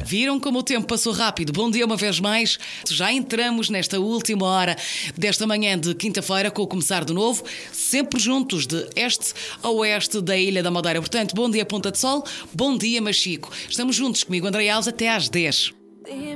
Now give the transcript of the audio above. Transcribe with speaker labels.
Speaker 1: Viram como o tempo passou rápido? Bom dia uma vez mais. Já entramos nesta última hora desta manhã de quinta-feira com o Começar de Novo, sempre juntos de este a oeste da Ilha da Madeira. Portanto, bom dia Ponta de Sol, bom dia Machico. Estamos juntos comigo, André Alves, até às 10.